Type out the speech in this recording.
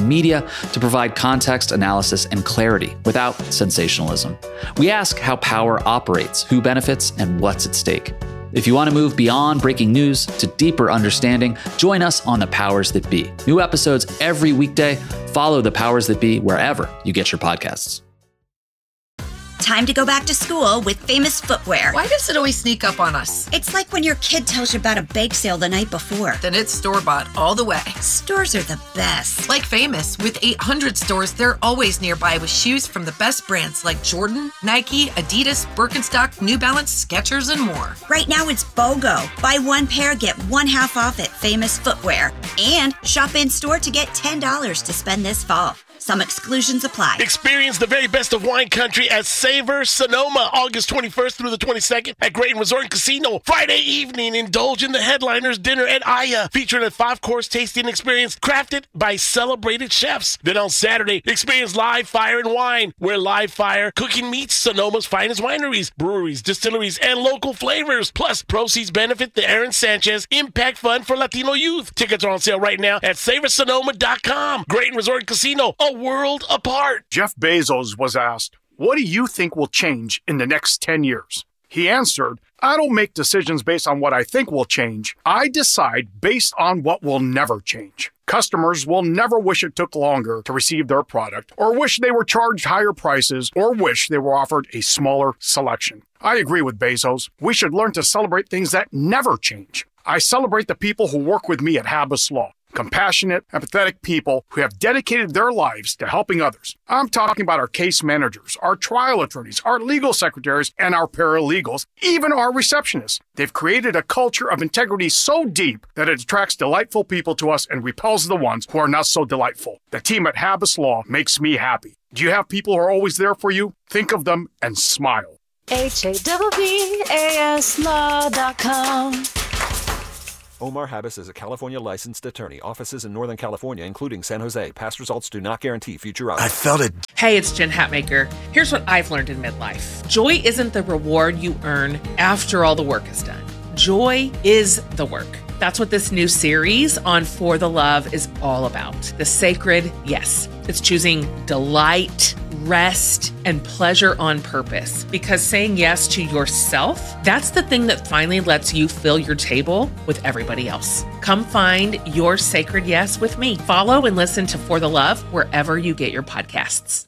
media to provide context, analysis, and clarity without sensationalism. We ask how power operates, who benefits, and what's at stake. If you want to move beyond breaking news to deeper understanding, join us on The Powers That Be. New episodes every weekday. Follow The Powers That Be wherever you get your podcasts. Time to go back to school with Famous Footwear. Why does it always sneak up on us? It's like when your kid tells you about a bake sale the night before. Then it's store-bought all the way. Stores are the best. Like Famous, with 800 stores, they're always nearby with shoes from the best brands like Jordan, Nike, Adidas, Birkenstock, New Balance, Skechers, and more. Right now it's BOGO. Buy one pair, get one half off at Famous Footwear. And shop in-store to get $10 to spend this fall. Some exclusions apply. Experience the very best of wine country at Savor Sonoma, August 21st through the 22nd at Graton Resort and Casino. Friday evening, indulge in the headliners dinner at Aya, featuring a 5-course tasting experience crafted by celebrated chefs. Then on Saturday, experience Live Fire and Wine, where Live Fire cooking meets Sonoma's finest wineries, breweries, distilleries, and local flavors. Plus, proceeds benefit the Aaron Sanchez Impact Fund for Latino Youth. Tickets are on sale right now at SavorSonoma.com. Graton Resort and Casino, a world apart. Jeff Bezos was asked, "What do you think will change in the next 10 years?" He answered, "I don't make decisions based on what I think will change. I decide based on what will never change." Customers will never wish it took longer to receive their product, or wish they were charged higher prices, or wish they were offered a smaller selection. I agree with Bezos. We should learn to celebrate things that never change. I celebrate the people who work with me at Habas Law. Compassionate, empathetic people who have dedicated their lives to helping others. I'm talking about our case managers, our trial attorneys, our legal secretaries, and our paralegals, even our receptionists. They've created a culture of integrity so deep that it attracts delightful people to us and repels the ones who are not so delightful. The team at Habas Law makes me happy. Do you have people who are always there for you? Think of them and smile. HABBASLaw.com. Omar Habas is a California licensed attorney. Offices in Northern California, including San Jose. Past results do not guarantee future outcomes. I felt it. Hey, it's Jen Hatmaker. Here's what I've learned in midlife. Joy isn't the reward you earn after all the work is done. Joy is the work. That's what this new series on For the Love is all about. The sacred yes. It's choosing delight, rest, and pleasure on purpose. Because saying yes to yourself, that's the thing that finally lets you fill your table with everybody else. Come find your sacred yes with me. Follow and listen to For the Love wherever you get your podcasts.